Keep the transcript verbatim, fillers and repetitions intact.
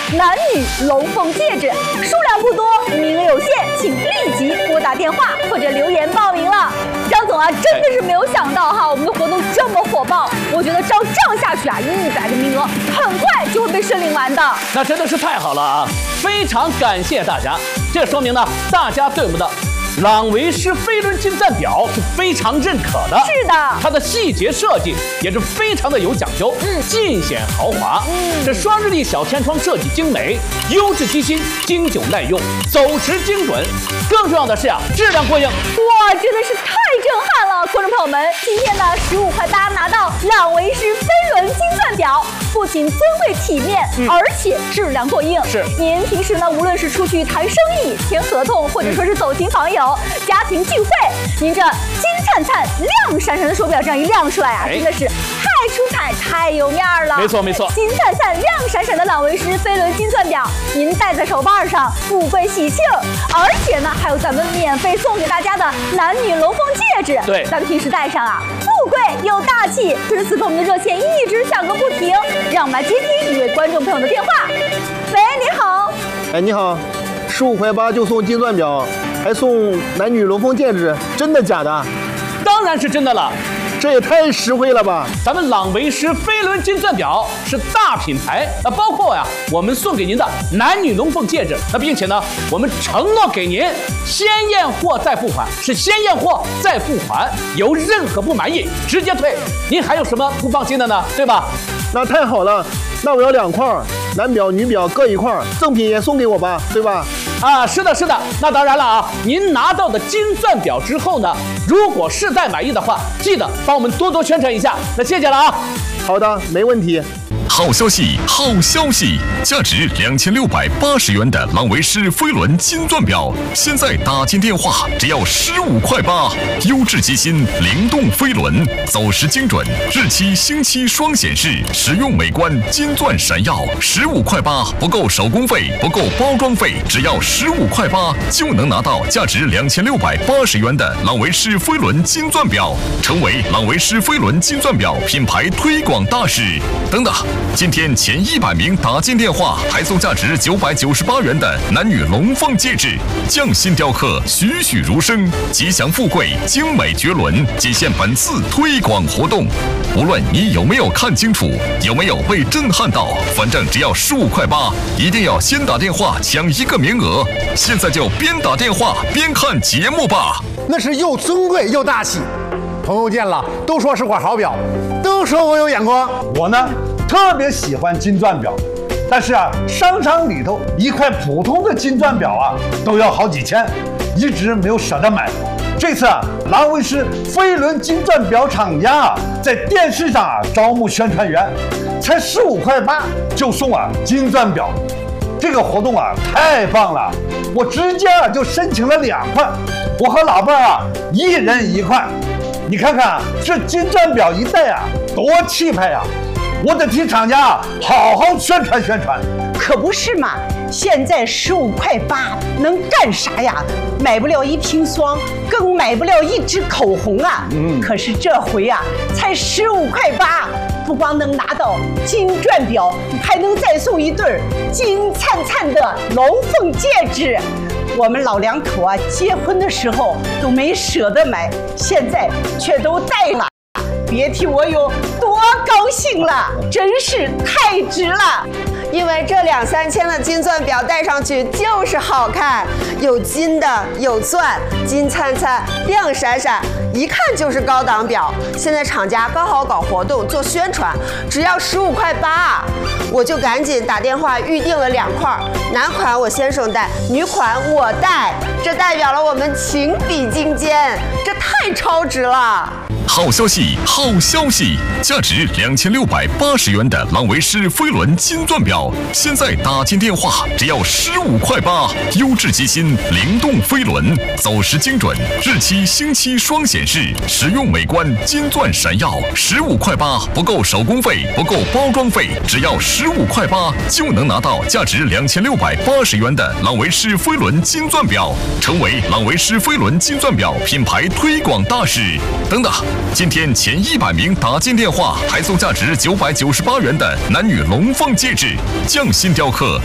男女龙凤戒指，数量不多，名额有限，请立即拨打电话或者留言报名了。张总啊，真的是没有想到哈，我们的活动这么火爆，我觉得照这样下去啊，一百个名额很快就会被申领完的。 那真的是太好了啊！非常感谢大家，这说明呢，大家对我们的朗维诗飞轮金钻表是非常认可的。 是的， 它的细节设计也是非常的有讲究，嗯，尽显豪华。嗯，这双日历小天窗设计精美，优质机芯，经久耐用，走时精准。更重要的是啊，质量过硬。 哇，真的是太震撼了！观众朋友们，今天呢，十五块八拿到朗维诗飞轮金钻表，不仅尊贵体面，嗯、而且质量过硬。 是， 您平时呢，无论是出去谈生意、签合同，或者说是走亲访友、嗯、家庭聚会，您这金灿灿、亮闪闪的手表这样一亮出来啊，哎、真的是太出彩、太有面儿了。 没错没错， 金灿灿、亮闪闪的朗维诗飞轮金钻表，您戴在手腕上，富贵喜庆。而且呢，还有咱们免费送给大家的男女龙凤戒指。 对， 咱们平时戴上啊，富贵又大气。可是此刻我们的热线一直响个不停，让我们来接听一位观众朋友的电话。喂，你好。 哎，你好，十五块八就送金钻表，还送男女龙凤戒指，真的假的？ 当然是真的了。 这也太实惠了吧！ 咱们朗维诗飞轮金钻表是大品牌，那包括呀，我们送给您的男女龙凤戒指，那并且呢，我们承诺给您先验货再付款，是先验货再付款，有任何不满意直接退。您还有什么不放心的呢？对吧？ 那太好了，那我要两块，男表女表各一块，赠品也送给我吧，对吧？ 啊，是的，是的。那当然了啊，您拿到的金钻表之后呢，如果试戴满意的话，记得帮我们多多宣传一下。那谢谢了啊。 好的，没问题。 好消息，好消息！价值两千六百八十元的朗维诗飞轮金钻表，现在打进电话只要十五块八，优质机芯，灵动飞轮，走时精准，日期星期双显示，实用美观，金钻闪耀，十五块八，不够手工费，不够包装费，只要十五块八就能拿到价值两千六百八十元的朗维诗飞轮金钻表，成为朗维诗飞轮金钻表品牌推广大使。等等。今天前一百名打进电话，还送价值九百九十八元的男女龙凤戒指，匠心雕刻，栩栩如生，吉祥富贵，精美绝伦，仅限本次推广活动。无论你有没有看清楚，有没有被震撼到，反正只要十五块八，一定要先打电话抢一个名额。现在就边打电话边看节目吧。 那是又尊贵又大气，朋友见了都说是块好表，都说我有眼光。 我呢？特别喜欢金钻表，但是啊，商场里头一块普通的金钻表啊，都要好几千，一直没有舍得买。这次啊，朗维诗飞轮金钻表厂家啊，在电视上啊招募宣传员，才十五块八就送啊金钻表，这个活动啊太棒了！我直接啊就申请了两块，我和老伴儿啊一人一块。你看看这金钻表一戴啊，多气派呀！我得替厂家啊好好宣传宣传。 可不是嘛，现在十五块八能干啥呀？买不了一瓶霜，更买不了一支口红啊。嗯，可是这回啊，才十五块八，不光能拿到金钻表，还能再送一对金灿灿的龙凤戒指。我们老两口啊，结婚的时候都没舍得买，现在却都戴了。别提我有多高兴了，真是太值了！ 因为这两三千的金钻表戴上去就是好看，有金的，有钻，金灿灿，亮闪闪，一看就是高档表。现在厂家刚好搞活动做宣传，只要十五块八，我就赶紧打电话预定了两块，男款我先生戴，女款我戴，这代表了我们情比金坚，这太超值了！ 好消息，好消息！价值两千六百八十元的朗维诗飞轮金钻表，现在打进电话只要十五块八，优质机芯，灵动飞轮，走时精准，日期星期双显示，实用美观，金钻闪耀，十五块八，不够手工费，不够包装费，只要十五块八就能拿到价值两千六百八十元的朗维诗飞轮金钻表，成为朗维诗飞轮金钻表品牌推广大使。等等。今天前一百名打进电话，还送价值九百九十八元的男女龙凤戒指，匠心雕刻，